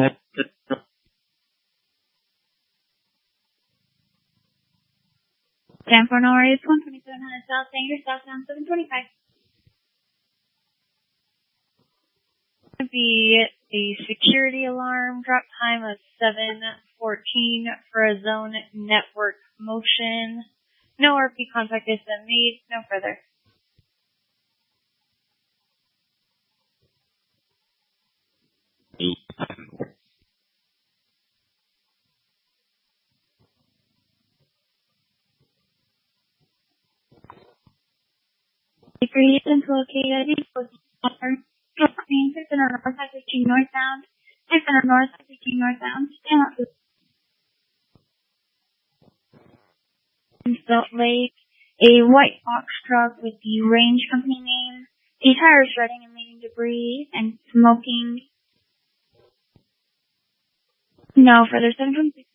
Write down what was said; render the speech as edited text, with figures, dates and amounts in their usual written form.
San Fernando is 12700 South Sanger, southbound 725. Would be a security alarm, drop time of 7:14 for a zone network motion. No RP contact has been made, no further. Reasons located was Center North reaching northbound, Center North reaching northbound, in Salt Lake, a white box truck with the range company name, a tire shredding and leaving debris, and smoking. No further. 726.